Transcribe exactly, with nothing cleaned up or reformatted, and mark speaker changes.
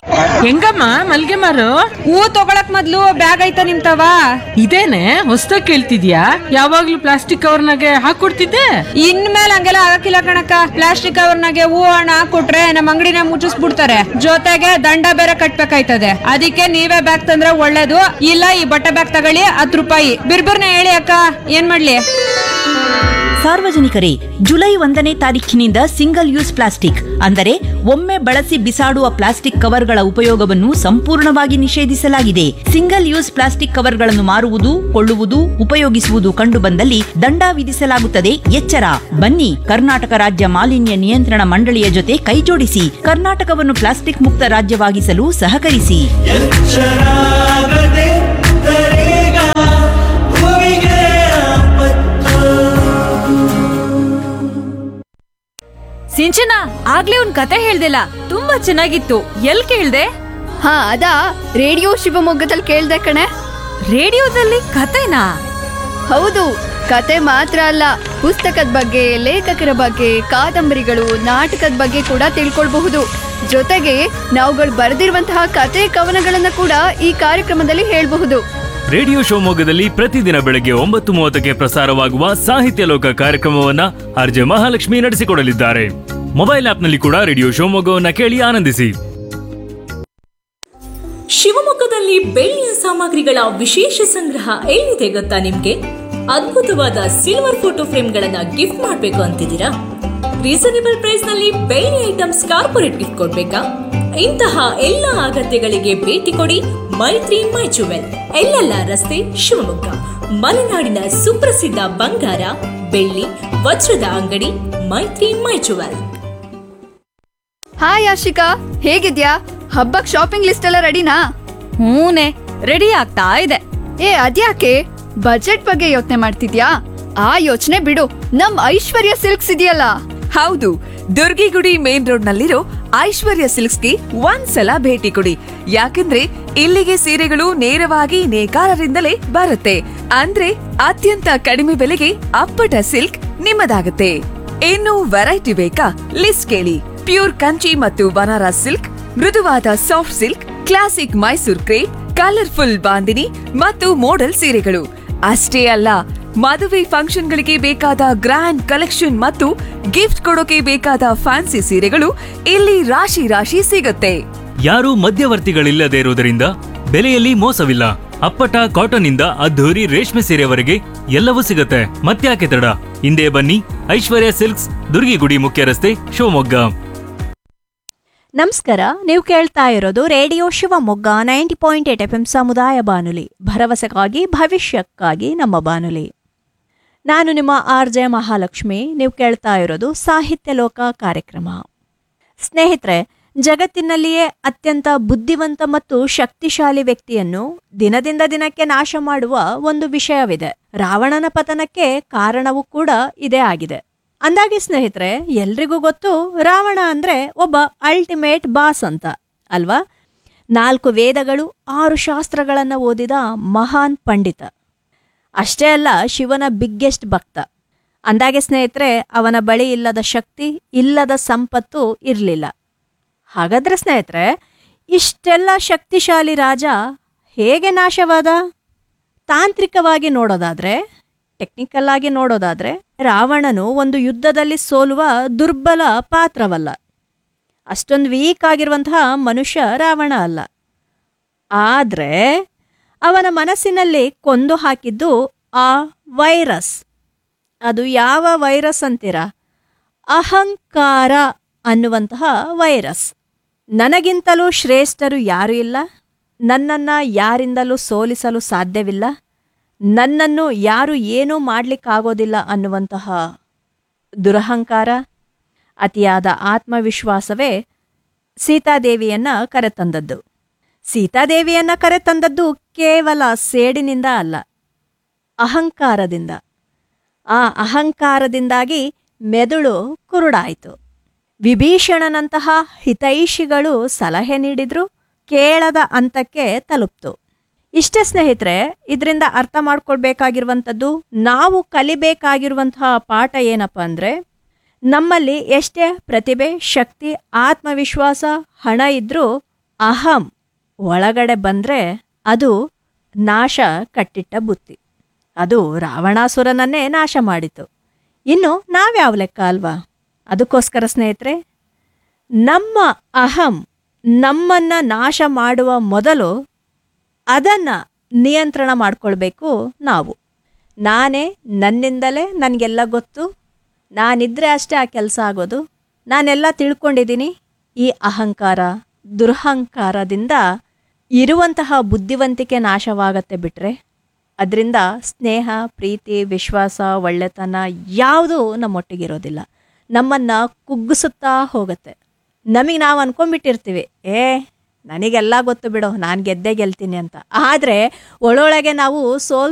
Speaker 1: ಹೆಂಗಮ್ಮ ಮಲ್ಗೆ ಮಾರು?
Speaker 2: ಹೂ ತಗೊಳಕ್ ಮೊದ್ಲು ಬ್ಯಾಗ್ ಐತ ನಿಮ್ತವ?
Speaker 1: ಇದೇನೆ ಹೊಸ್ದಾಗ್ ಕೇಳ್ತಿದ್ಯಾ? ಯಾವಾಗ್ಲೂ ಪ್ಲಾಸ್ಟಿಕ್ ಕವರ್ನಾಗೆ ಹಾಕೊಡ್ತಿದ್ದೆ.
Speaker 2: ಇನ್ಮೇಲೆ ಹಂಗೆಲ್ಲ ಆಗಕ್ಕಿಲ್ಲ ಕಣಕ್ಕ. ಪ್ಲಾಸ್ಟಿಕ್ ಕವರ್ನಾಗೆ ಹೂ ಹಣ ಹಾಕೊಟ್ರೆ ನಮ್ ಅಂಗಡಿನ ಮುಚ್ಚಿಸ್ಬಿಡ್ತಾರೆ, ಜೊತೆಗೆ ದಂಡ ಬೇರೆ ಕಟ್ಬೇಕಾಯ್ತದೆ. ಅದಕ್ಕೆ ನೀವೇ ಬ್ಯಾಗ್ ತಂದ್ರೆ ಒಳ್ಳೇದು. ಇಲ್ಲ ಈ ಬಟ್ಟೆ ಬ್ಯಾಗ್ ತಗೊಳ್ಳಿ, ಹತ್ತು ರೂಪಾಯಿ. ಬಿರ್ಬಿರ್ನ ಹೇಳಿ ಅಕ್ಕ, ಏನ್ ಮಾಡ್ಲಿ?
Speaker 3: ಸಾರ್ವಜನಿಕರೇ, ಜುಲೈ ಒಂದನೇ ತಾರೀಖಿನಿಂದ ಸಿಂಗಲ್ ಯೂಸ್ ಪ್ಲಾಸ್ಟಿಕ್ ಅಂದರೆ ಒಮ್ಮೆ ಬಳಸಿ ಬಿಸಾಡುವ ಪ್ಲಾಸ್ಟಿಕ್ ಕವರ್ಗಳ ಉಪಯೋಗವನ್ನು ಸಂಪೂರ್ಣವಾಗಿ ನಿಷೇಧಿಸಲಾಗಿದೆ. ಸಿಂಗಲ್ ಯೂಸ್ ಪ್ಲಾಸ್ಟಿಕ್ ಕವರ್ಗಳನ್ನು ಮಾರುವುದು, ಕೊಳ್ಳುವುದು, ಉಪಯೋಗಿಸುವುದು ಕಂಡುಬಂದಲ್ಲಿ ದಂಡ ವಿಧಿಸಲಾಗುತ್ತದೆ. ಎಚ್ಚರ! ಬನ್ನಿ, ಕರ್ನಾಟಕ ರಾಜ್ಯ ಮಾಲಿನ್ಯ ನಿಯಂತ್ರಣ ಮಂಡಳಿಯ ಜೊತೆ ಕೈಜೋಡಿಸಿ ಕರ್ನಾಟಕವನ್ನು ಪ್ಲಾಸ್ಟಿಕ್ ಮುಕ್ತ ರಾಜ್ಯವಾಗಿಸಲು ಸಹಕರಿಸಿ.
Speaker 4: ಸಿಂಚನ, ಆಗ್ಲೇ ಒಂದ್ ಕತೆ ಹೇಳ್ದಿಲ್ಲ, ತುಂಬಾ ಚೆನ್ನಾಗಿತ್ತು. ಎಲ್ ಕೇಳ್ದೆ?
Speaker 5: ಹಾ ಅದಾ ರೇಡಿಯೋ ಶಿವಮೊಗ್ಗದಲ್ಲಿ ಕೇಳ್ದೆ ಕಣೆ.
Speaker 4: ರೇಡಿಯೋದಲ್ಲಿ ಕತೆನಾ?
Speaker 5: ಹೌದು, ಕತೆ ಮಾತ್ರ ಅಲ್ಲ, ಪುಸ್ತಕದ ಬಗ್ಗೆ, ಲೇಖಕರ ಬಗ್ಗೆ, ಕಾದಂಬರಿಗಳು, ನಾಟಕದ ಬಗ್ಗೆ ಕೂಡ ತಿಳ್ಕೊಳ್ಬಹುದು. ಜೊತೆಗೆ ನಾವುಗಳು ಬರೆದಿರುವಂತಹ ಕತೆ ಕವನಗಳನ್ನ ಕೂಡ ಈ ಕಾರ್ಯಕ್ರಮದಲ್ಲಿ ಹೇಳ್ಬಹುದು.
Speaker 6: ರೇಡಿಯೋ ಶಿವಮೊಗ್ಗದಲ್ಲಿ ಪ್ರತಿದಿನ ಬೆಳಗ್ಗೆ ಒಂಬತ್ತು ಮೂವತ್ತಕ್ಕೆ ಪ್ರಸಾರವಾಗುವ ಸಾಹಿತ್ಯ ಲೋಕ ಕಾರ್ಯಕ್ರಮವನ್ನ ಆರ್ಜೆ ಮಹಾಲಕ್ಷ್ಮಿ ನಡೆಸಿಕೊಡಲಿದ್ದಾರೆ. ಮೊಬೈಲ್ ಆಪ್ನಲ್ಲಿ ಕೂಡ ರೇಡಿಯೋ ಶಿವಮೊಗ್ಗವನ್ನ ಕೇಳಿ ಆನಂದಿಸಿ.
Speaker 7: ಶಿವಮೊಗ್ಗದಲ್ಲಿ ಬೆಳ್ಳಿಯ ಸಾಮಗ್ರಿಗಳ ವಿಶೇಷ ಸಂಗ್ರಹ ಎಲ್ಲಿದೆ ಗೊತ್ತಾ ನಿಮ್ಗೆ? ಅದ್ಭುತವಾದ ಸಿಲ್ವರ್ ಫೋಟೋ ಫ್ರೇಮ್ಗಳನ್ನ ಗಿಫ್ಟ್ ಮಾಡ್ಬೇಕು ಅಂತಿದ್ದೀರಾ? ರೀಸನೇಬಲ್ ಪ್ರೈಸ್ ನಲ್ಲಿ ಬೆಳ್ಳಿ ಐಟಮ್ಸ್ ಕಾರ್ಪೊರೇಟ್ ಗಿಫ್ಟ್ ಕೊಡ್ಬೇಕಾ? ಇಂತಹ ಎಲ್ಲ ಅಗತ್ಯಗಳಿಗೆ ಭೇಟಿ ಕೊಡಿ ಮೈತ್ರಿ ಮೈ ಜುವೆಲ್, ಎಲ್ಲೆಲ್ಲ ರಸ್ತೆ, ಶಿವಮೊಗ್ಗ. ಮಲೆನಾಡಿನ ಸುಪ್ರಸಿದ್ಧ ಬಂಗಾರ, ಬೆಳ್ಳಿ, ವಜ್ರದ ಅಂಗಡಿ ಮೈತ್ರಿ ಮೈ ಜುವೆಲ್.
Speaker 5: ಹಾಯ್ ಆಶಿಕಾ, ಹೇಗಿದ್ಯಾ? ಹಬ್ಬಕ್ ಶಾಪಿಂಗ್ ಲಿಸ್ಟ್ ಎಲ್ಲ ರೆಡಿನಾ?
Speaker 4: ಹೂನೆ, ರೆಡಿ ಆಗ್ತಾ ಇದೆ.
Speaker 5: ಏ ಅದ್ಯಾಕೆ ಬಜೆಟ್ ಬಗ್ಗೆ ಯೋಚನೆ ಮಾಡ್ತಿದ್ಯಾ? ಆ ಯೋಚನೆ ಬಿಡು, ನಮ್ ಐಶ್ವರ್ಯ ಸಿಲ್ಕ್ಸ್ ಇದೆಯಲ್ಲ.
Speaker 8: ಹೌದು, ದುರ್ಗಿಗುಡಿ ಮೇನ್ ರೋಡ್ ನಲ್ಲಿರೋ ಐಶ್ವರ್ಯ ಸಿಲ್ಕ್ಸ್ಗೆ ಒಂದ್ಸಲ ಭೇಟಿ ಕೊಡಿ. ಯಾಕಂದ್ರೆ ಇಲ್ಲಿಗೆ ಸೀರೆಗಳು ನೇರವಾಗಿ ನೇಕಾರರಿಂದಲೇ ಬರುತ್ತೆ. ಅಂದ್ರೆ ಅತ್ಯಂತ ಕಡಿಮೆ ಬೆಲೆಗೆ ಅಪ್ಪಟ ಸಿಲ್ಕ್ ನಿಮ್ಮದಾಗುತ್ತೆ. ಇನ್ನು ವೆರೈಟಿ ಬೇಕಾ? ಲಿಸ್ಟ್ ಕೇಳಿ. ಪ್ಯೂರ್ ಕಂಚಿ ಮತ್ತು ಬನಾರಸ್ ಸಿಲ್ಕ್, ಮೃದುವಾದ soft silk, classic Mysore crepe, colourful bandhani ಮತ್ತು ಮೋಡಲ್ ಸೀರೆಗಳು ಅಷ್ಟೇ ಅಲ್ಲ, ಮದುವೆ ಫಂಕ್ಷನ್ಗಳಿಗೆ ಬೇಕಾದ ಗ್ರ್ಯಾಂಡ್ ಕಲೆಕ್ಷನ್ ಮತ್ತು ಗಿಫ್ಟ್ ಕೊಡೋಕೆ ಬೇಕಾದ ಫ್ಯಾನ್ಸಿ ಸೀರೆಗಳು ಇಲ್ಲಿ ರಾಶಿ ರಾಶಿ ಸಿಗುತ್ತೆ.
Speaker 6: ಯಾರೂ ಮಧ್ಯವರ್ತಿಗಳಿಲ್ಲದೆ ಇರುವುದರಿಂದ ಬೆಲೆಯಲ್ಲಿ ಮೋಸವಿಲ್ಲ. ಅಪ್ಪಟ ಕಾಟನ್ ಇಂದ ಅದ್ಧೂರಿ ರೇಷ್ಮೆ ಸೀರೆವರೆಗೆ ಎಲ್ಲವೂ ಸಿಗುತ್ತೆ. ಮತ್ತ್ಯಾಕೆ ತಡ? ಹಿಂದೆ ಬನ್ನಿ, ಐಶ್ವರ್ಯ ಸಿಲ್ಕ್ಸ್, ದುರ್ಗಿಗುಡಿ ಮುಖ್ಯ ರಸ್ತೆ, ಶಿವಮೊಗ್ಗ.
Speaker 9: ನಮಸ್ಕಾರ, ನೀವು ಕೇಳ್ತಾ ಇರೋದು radio Shivamogga ninety point eight F M ಸಮುದಾಯ ಬಾನುಲಿ, ಭರವಸೆಗಾಗಿ ಭವಿಷ್ಯಕ್ಕಾಗಿ ನಮ್ಮ ಬಾನುಲಿ. ನಾನು ನಿಮ್ಮ ಆರ್ ಜೆ ಮಹಾಲಕ್ಷ್ಮಿ. ನೀವು ಕೇಳ್ತಾ ಇರೋದು ಸಾಹಿತ್ಯ ಲೋಕ ಕಾರ್ಯಕ್ರಮ. ಸ್ನೇಹಿತರೆ, ಜಗತ್ತಿನಲ್ಲಿಯೇ ಅತ್ಯಂತ ಬುದ್ಧಿವಂತ ಮತ್ತು ಶಕ್ತಿಶಾಲಿ ವ್ಯಕ್ತಿಯನ್ನು ದಿನದಿಂದ ದಿನಕ್ಕೆ ನಾಶ ಮಾಡುವ ಒಂದು ವಿಷಯವಿದೆ. ರಾವಣನ ಪತನಕ್ಕೆ ಕಾರಣವೂ ಕೂಡ ಇದೇ ಆಗಿದೆ. ಅಂದಾಗೆ ಸ್ನೇಹಿತರೆ, ಎಲ್ರಿಗೂ ಗೊತ್ತು ರಾವಣ ಅಂದ್ರೆ ಒಬ್ಬ ಅಲ್ಟಿಮೇಟ್ ಬಾಸ್ ಅಂತ ಅಲ್ವಾ? ನಾಲ್ಕು ವೇದಗಳು, ಆರು ಶಾಸ್ತ್ರಗಳನ್ನು ಓದಿದ ಮಹಾನ್ ಪಂಡಿತ. ಅಷ್ಟೇ ಅಲ್ಲ, ಶಿವನ ಬಿಗ್ಗೆಸ್ಟ್ ಭಕ್ತ. ಅಂದಾಗೆ ಸ್ನೇಹಿತರೆ, ಅವನ ಬಳಿ ಇಲ್ಲದ ಶಕ್ತಿ, ಇಲ್ಲದ ಸಂಪತ್ತು ಇರಲಿಲ್ಲ. ಹಾಗಾದ್ರೆ ಸ್ನೇಹಿತರೆ, ಇಷ್ಟೆಲ್ಲ ಶಕ್ತಿಶಾಲಿ ರಾಜ ಹೇಗೆ ನಾಶವಾದ? ತಾಂತ್ರಿಕವಾಗಿ ನೋಡೋದಾದ್ರೆ, ಟೆಕ್ನಿಕಲ್ ಆಗಿ ನೋಡೋದಾದ್ರೆ, ರಾವಣನು ಒಂದು ಯುದ್ಧದಲ್ಲಿ ಸೋಲುವ ದುರ್ಬಲ ಪಾತ್ರವಲ್ಲ. ಅಷ್ಟೊಂದು ವೀಕ್ ಆಗಿರುವಂತಹ ಮನುಷ್ಯ ರಾವಣ ಅಲ್ಲ. ಆದರೆ ಅವನ ಮನಸ್ಸಿನಲ್ಲಿ ಕೊಂದು ಹಾಕಿದ್ದು ಆ ವೈರಸ್. ಅದು ಯಾವ ವೈರಸ್ ಅಂತೀರಾ? ಅಹಂಕಾರ ಅನ್ನುವಂತಹ ವೈರಸ್. ನನಗಿಂತಲೂ ಶ್ರೇಷ್ಠರು ಯಾರೂ ಇಲ್ಲ, ನನ್ನನ್ನು ಯಾರಿಂದಲೂ ಸೋಲಿಸಲು ಸಾಧ್ಯವಿಲ್ಲ, ನನ್ನನ್ನು ಯಾರು ಏನೂ ಮಾಡಲಿಕ್ಕಾಗೋದಿಲ್ಲ ಅನ್ನುವಂತಹ ದುರಹಂಕಾರ, ಅತಿಯಾದ ಆತ್ಮವಿಶ್ವಾಸವೇ ಸೀತಾದೇವಿಯನ್ನು ಕರೆತಂದದ್ದು. ಸೀತಾದೇವಿಯನ್ನು ಕರೆತಂದದ್ದು ಕೇವಲ ಸೇಡಿನಿಂದ ಅಲ್ಲ, ಅಹಂಕಾರದಿಂದ. ಆ ಅಹಂಕಾರದಿಂದಾಗಿ ಮೆದುಳು ಕುರುಡಾಯಿತು. ವಿಭೀಷಣನಂತಹ ಹಿತೈಷಿಗಳು ಸಲಹೆ ನೀಡಿದ್ರು, ಕೇಳದ ಹಂತಕ್ಕೆ ತಲುಪ್ತು. ಇಷ್ಟೇ ಸ್ನೇಹಿತರೆ, ಇದರಿಂದ ಅರ್ಥ ಮಾಡ್ಕೊಳ್ಬೇಕಾಗಿರುವಂಥದ್ದು, ನಾವು ಕಲಿಬೇಕಾಗಿರುವಂತಹ ಪಾಠ ಏನಪ್ಪ ಅಂದರೆ, ನಮ್ಮಲ್ಲಿ ಎಷ್ಟೇ ಪ್ರತಿಭೆ, ಶಕ್ತಿ, ಆತ್ಮವಿಶ್ವಾಸ, ಹಣ ಇದ್ರೂ ಅಹಂ ಒಳಗಡೆ ಬಂದರೆ ಅದು ನಾಶ ಕಟ್ಟಿಟ್ಟ ಬುತ್ತಿ. ಅದು ರಾವಣಾಸುರನನ್ನೇ ನಾಶ ಮಾಡಿತು. ಇನ್ನು ನಾವ್ಯಾವ ಲೆಕ್ಕ ಅಲ್ವಾ? ಅದಕ್ಕೋಸ್ಕರ ಸ್ನೇಹಿತರೆ, ನಮ್ಮ ಅಹಂ ನಮ್ಮನ್ನು ನಾಶ ಮಾಡುವ ಮೊದಲು ಅದನ್ನು ನಿಯಂತ್ರಣ ಮಾಡ್ಕೊಳ್ಬೇಕು ನಾವು. ನಾನೇ, ನನ್ನಿಂದಲೇ ನನಗೆಲ್ಲ ಗೊತ್ತು, ನಾನಿದ್ರೆ ಅಷ್ಟೇ ಆ ಕೆಲಸ ಆಗೋದು, ನಾನೆಲ್ಲ ತಿಳ್ಕೊಂಡಿದ್ದೀನಿ. ಈ ಅಹಂಕಾರ ದುರಹಂಕಾರದಿಂದ ಇರುವಂತಹ ಬುದ್ಧಿವಂತಿಕೆ ನಾಶವಾಗತ್ತೆ ಬಿಟ್ಟರೆ ಅದರಿಂದ ಸ್ನೇಹ, ಪ್ರೀತಿ, ವಿಶ್ವಾಸ, ಒಳ್ಳೆತನ ಯಾವುದೂ ನಮ್ಮೊಟ್ಟಿಗಿರೋದಿಲ್ಲ. ನಮ್ಮನ್ನು ಕುಗ್ಗಿಸುತ್ತಾ ಹೋಗುತ್ತೆ. ನಮಗೆ ನಾವು ಅಂದ್ಕೊಂಡ್ಬಿಟ್ಟಿರ್ತೀವಿ, ಏ ನನಗೆಲ್ಲ ಗೊತ್ತು ಬಿಡೋ, ನಾನು ಗೆದ್ದೇ ಗೆಲ್ತೀನಿ ಅಂತ. ಆದರೆ ಒಳೊಳಗೆ ನಾವು ಸೋಲ್